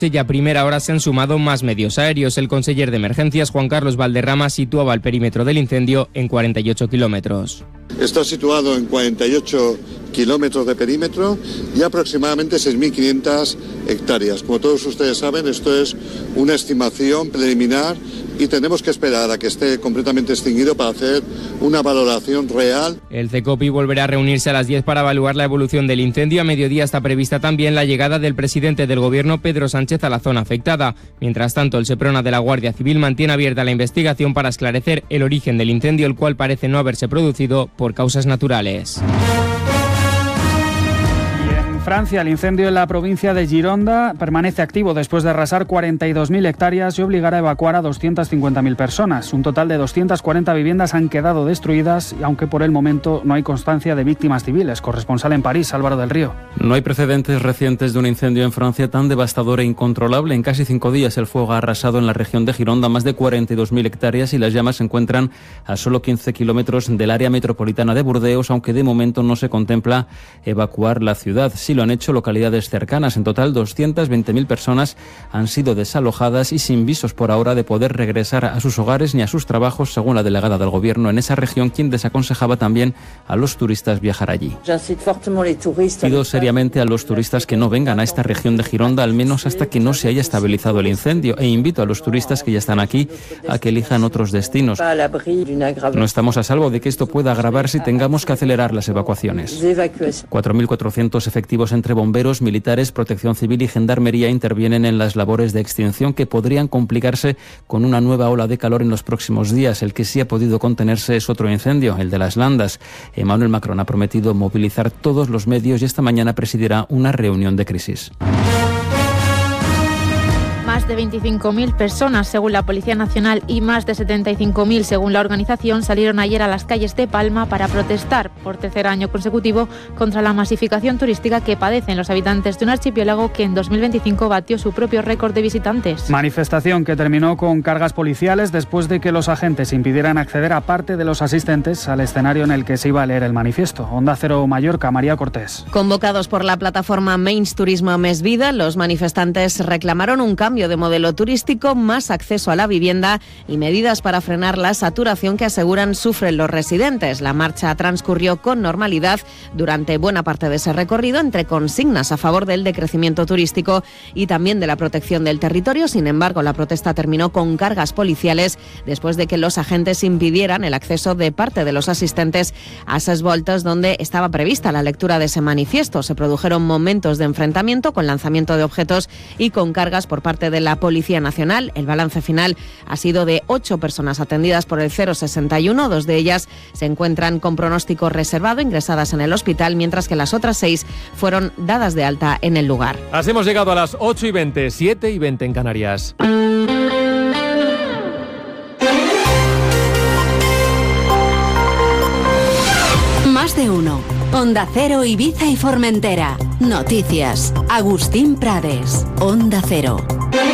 Ya a primera hora se han sumado más medios aéreos. El conseller de Emergencias, Juan Carlos Valderrama, situaba el perímetro del incendio en 48 kilómetros. Está situado en 48 kilómetros de perímetro y aproximadamente 6.500 hectáreas. Como todos ustedes saben, esto es una estimación preliminar y tenemos que esperar a que esté completamente extinguido para hacer una valoración real. El CECOPI volverá a reunirse a las 10 para evaluar la evolución del incendio. A mediodía está prevista también la llegada del presidente del Gobierno, Pedro Sánchez, a la zona afectada. Mientras tanto, el Seprona de la Guardia Civil mantiene abierta la investigación para esclarecer el origen del incendio, el cual parece no haberse producido por causas naturales. Francia, el incendio en la provincia de Gironda permanece activo después de arrasar 42.000 hectáreas y obligar a evacuar a 250.000 personas. Un total de 240 viviendas han quedado destruidas, aunque por el momento no hay constancia de víctimas civiles. Corresponsal en París, Álvaro del Río. No hay precedentes recientes de un incendio en Francia tan devastador e incontrolable. En casi 5 días el fuego ha arrasado en la región de Gironda más de 42.000 hectáreas y las llamas se encuentran a solo 15 kilómetros del área metropolitana de Burdeos, aunque de momento no se contempla evacuar la ciudad. Sí lo han hecho localidades cercanas. En total, 220.000 personas han sido desalojadas y sin visos por ahora de poder regresar a sus hogares ni a sus trabajos, según la delegada del Gobierno en esa región, quien desaconsejaba también a los turistas viajar allí. Pido seriamente a los turistas que no vengan a esta región de Gironda, al menos hasta que no se haya estabilizado el incendio, e invito a los turistas que ya están aquí a que elijan otros destinos. No estamos a salvo de que esto pueda agravarse y tengamos que acelerar las evacuaciones. 4.400 efectivos entre bomberos, militares, protección civil y gendarmería intervienen en las labores de extinción que podrían complicarse con una nueva ola de calor en los próximos días. El que sí ha podido contenerse es otro incendio, el de las Landas. Emmanuel Macron ha prometido movilizar todos los medios y esta mañana presidirá una reunión de crisis. Más de 25.000 personas, según la Policía Nacional, y más de 75.000, según la organización, salieron ayer a las calles de Palma para protestar por tercer año consecutivo contra la masificación turística que padecen los habitantes de un archipiélago que en 2025 batió su propio récord de visitantes. Manifestación que terminó con cargas policiales después de que los agentes impidieran acceder a parte de los asistentes al escenario en el que se iba a leer el manifiesto. Onda Cero Mallorca, María Cortés. Convocados por la plataforma Menys Turisme Més Vida, los manifestantes reclamaron un cambio de modelo turístico, más acceso a la vivienda y medidas para frenar la saturación que aseguran sufren los residentes. La marcha transcurrió con normalidad durante buena parte de ese recorrido, entre consignas a favor del decrecimiento turístico y también de la protección del territorio. Sin embargo, la protesta terminó con cargas policiales después de que los agentes impidieran el acceso de parte de los asistentes a esas voltas donde estaba prevista la lectura de ese manifiesto. Se produjeron momentos de enfrentamiento con lanzamiento de objetos y con cargas por parte de la Policía Nacional. El balance final ha sido de 8 personas atendidas por el 061, 2 de ellas se encuentran con pronóstico reservado, ingresadas en el hospital, mientras que las otras 6 fueron dadas de alta en el lugar. Así hemos llegado a las 8:20, 7:20 en Canarias. Más de uno. Onda Cero, Ibiza y Formentera. Noticias. Agustín Prades. Onda Cero.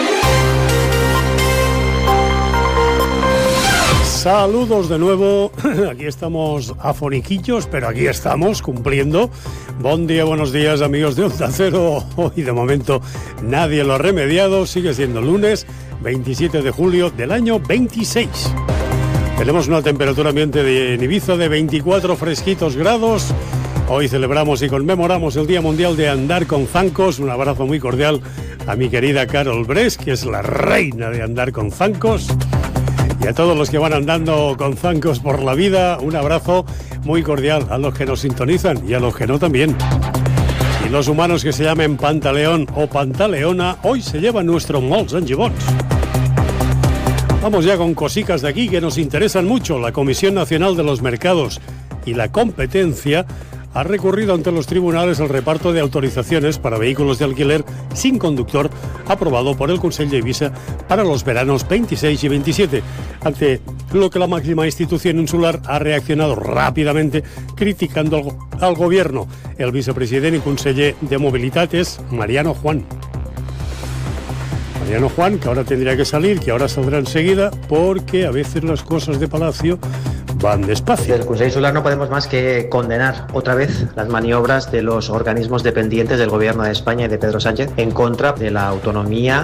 Saludos de nuevo, aquí estamos afoniquillos, pero aquí estamos cumpliendo. Buen día, buenos días amigos de Onda Cero. Hoy de momento nadie lo ha remediado, sigue siendo lunes 27 de julio del año 26. Tenemos una temperatura ambiente en Ibiza de 24 fresquitos grados. Hoy celebramos y conmemoramos el Día Mundial de Andar con Zancos. Un abrazo muy cordial a mi querida Carol Bres, que es la reina de andar con zancos. Y a todos los que van andando con zancos por la vida, un abrazo muy cordial a los que nos sintonizan y a los que no también. Y los humanos que se llamen Pantaleón o Pantaleona, hoy se llevan nuestro Molts and Gibons. Vamos ya con cositas de aquí que nos interesan mucho. La Comisión Nacional de los Mercados y la Competencia ha recurrido ante los tribunales el reparto de autorizaciones para vehículos de alquiler sin conductor aprobado por el Consell de Ibiza para los veranos 26 y 27, ante lo que la máxima institución insular ha reaccionado rápidamente criticando al gobierno. El vicepresidente y conseller de Mobilitat es Mariano Juan. Mariano Juan, que ahora tendría que salir, que ahora saldrá enseguida, porque a veces las cosas de Palacio van despacio. Desde el Consell Insular no podemos más que condenar otra vez las maniobras de los organismos dependientes del Gobierno de España y de Pedro Sánchez en contra de la autonomía